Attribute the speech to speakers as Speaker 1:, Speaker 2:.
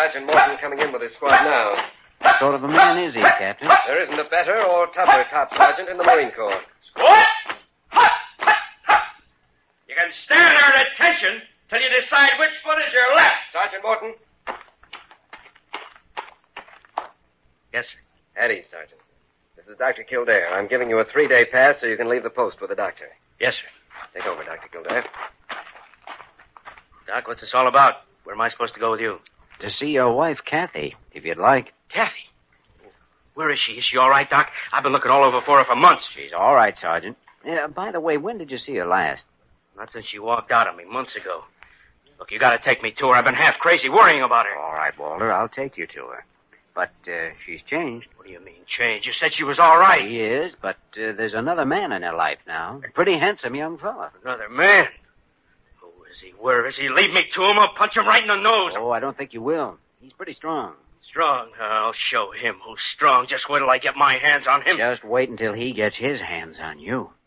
Speaker 1: Sergeant Morton coming in with his squad now.
Speaker 2: What sort of a man is he, Captain?
Speaker 1: There isn't a better or tougher top sergeant in the Marine Corps.
Speaker 3: Squad! Hut! Hut! Hut! You can stand there at attention till you decide which foot is your left.
Speaker 1: Sergeant Morton.
Speaker 3: Yes, sir.
Speaker 1: At ease, Sergeant. This is Dr. Kildare. I'm giving you a 3-day pass so you can leave the post with the doctor.
Speaker 3: Yes, sir.
Speaker 1: Take over, Dr. Kildare.
Speaker 3: Doc, what's this all about? Where am I supposed to go with you?
Speaker 2: To see your wife, Kathy, if you'd like.
Speaker 3: Kathy. Where is she? Is she all right, Doc? I've been looking all over for her for months.
Speaker 2: She's all right, Sergeant. By the way, when did you see her last?
Speaker 3: Not since she walked out on me months ago. Look, you gotta take me to her. I've been half crazy worrying about her.
Speaker 2: All right, Walter, I'll take you to her. But she's changed.
Speaker 3: What do you mean, changed? You said she was all right.
Speaker 2: She is, but there's another man in her life now. A pretty handsome young fella.
Speaker 3: Another man? Who is he? Where is he? Lead me to him. I'll punch him right in the nose.
Speaker 2: Oh, I don't think you will. He's pretty strong.
Speaker 3: Strong? I'll show him who's strong. Just wait till I get my hands on him.
Speaker 2: Just wait until he gets his hands on you.